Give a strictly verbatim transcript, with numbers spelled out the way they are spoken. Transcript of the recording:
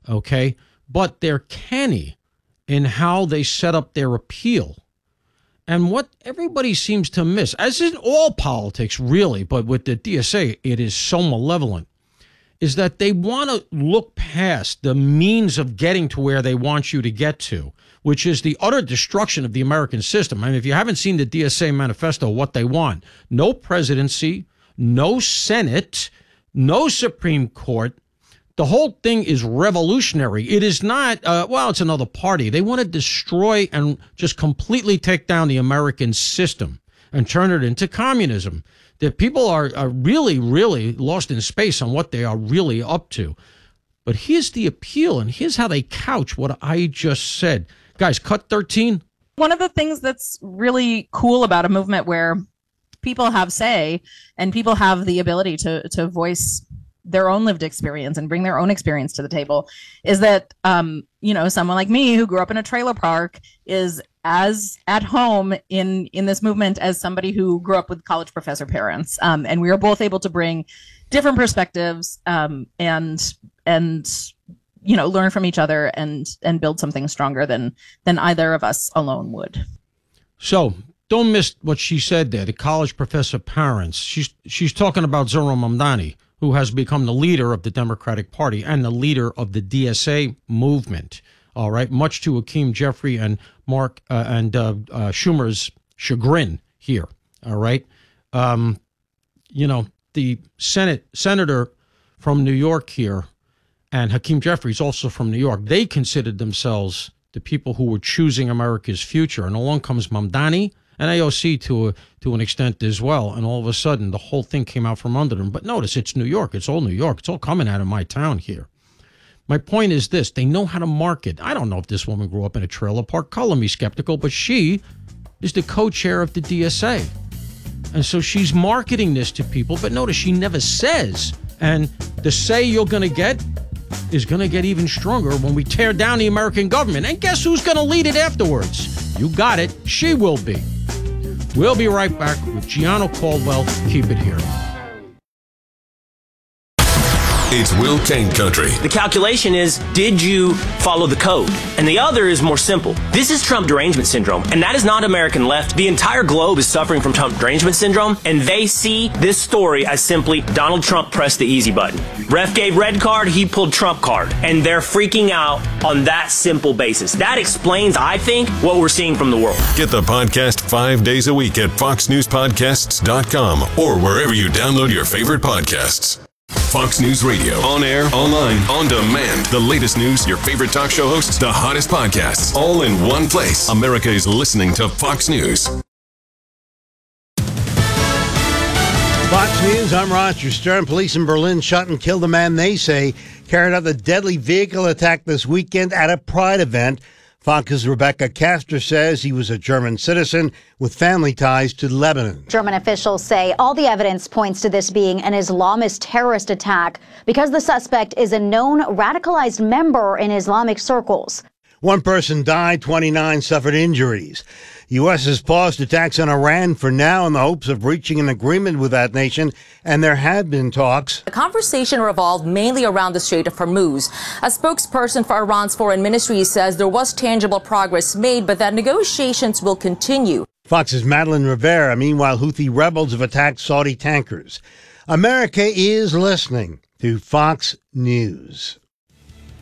okay? But they're canny in how they set up their appeal. And what everybody seems to miss, as in all politics, really, but with the D S A, it is so malevolent, is that they want to look past the means of getting to where they want you to get to, which is the utter destruction of the American system. I mean, if you haven't seen the D S A manifesto, what they want, no presidency, no Senate, no Supreme Court. The whole thing is revolutionary. It is not, uh, well, it's another party. They want to destroy and just completely take down the American system and turn it into communism. The people are, are really, really lost in space on what they are really up to. But here's the appeal, and here's how they couch what I just said. Guys, cut thirteen. One of the things that's really cool about a movement where people have say and people have the ability to to voice their own lived experience and bring their own experience to the table is that, um, you know, someone like me who grew up in a trailer park is as at home in, in this movement as somebody who grew up with college professor parents. Um, and we are both able to bring different perspectives um, and, and, you know, learn from each other and, and build something stronger than, than either of us alone would. So don't miss what she said there, the college professor parents. She's, she's talking about Zohran Mamdani, who has become the leader of the Democratic Party and the leader of the D S A movement, all right, much to Hakeem Jeffrey and Mark uh, and uh, uh, Schumer's chagrin here, all right? Um, you know, the Senate senator from New York here and Hakeem Jeffrey is also from New York. They considered themselves the people who were choosing America's future, and along comes Mamdani, and A O C to a, to an extent as well. And all of a sudden, the whole thing came out from under them. But notice, it's New York. It's all New York. It's all coming out of my town here. My point is this. They know how to market. I don't know if this woman grew up in a trailer park. Color me skeptical, but she is the co-chair of the D S A. And so she's marketing this to people. But notice, she never says. And the say you're going to get is going to get even stronger when we tear down the American government. And guess who's going to lead it afterwards? You got it. She will be. We'll be right back with Gianno Caldwell. Keep it here. It's Will Cain Country. The calculation is, did you follow the code? And the other is more simple. This is Trump derangement syndrome, and that is not American left. The entire globe is suffering from Trump derangement syndrome, and they see this story as simply Donald Trump pressed the easy button. Ref gave red card, he pulled Trump card, and they're freaking out on that simple basis. That explains, I think, what we're seeing from the world. Get the podcast five days a week at fox news podcasts dot com or wherever you download your favorite podcasts. Fox News Radio. On air, online, on demand. The latest news, your favorite talk show hosts, the hottest podcasts, all in one place. America is listening to Fox News. Fox News, I'm Roger Stern. Police in Berlin shot and killed a man they say carried out the deadly vehicle attack this weekend at a Pride event. Fox's Rebecca Castor says he was a German citizen with family ties to Lebanon. German officials say all the evidence points to this being an Islamist terrorist attack because the suspect is a known radicalized member in Islamic circles. One person died, twenty-nine suffered injuries. U S has paused attacks on Iran for now in the hopes of reaching an agreement with that nation, and there have been talks. The conversation revolved mainly around the Strait of Hormuz. A spokesperson for Iran's foreign ministry says there was tangible progress made, but that negotiations will continue. Fox's Madeline Rivera. Meanwhile, Houthi rebels have attacked Saudi tankers. America is listening to Fox News.